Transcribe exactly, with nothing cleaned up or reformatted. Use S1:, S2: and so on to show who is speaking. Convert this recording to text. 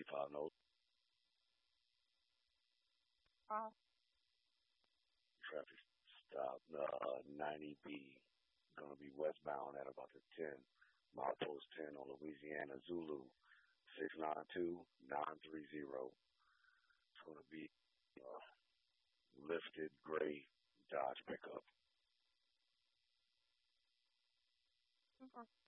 S1: five no
S2: Uh,
S1: traffic stop. Uh, ninety B going to be westbound at about the ten. Milepost ten on Louisiana Zulu six nine two nine three zero. It's going to be uh, lifted gray Dodge pickup.
S2: okay.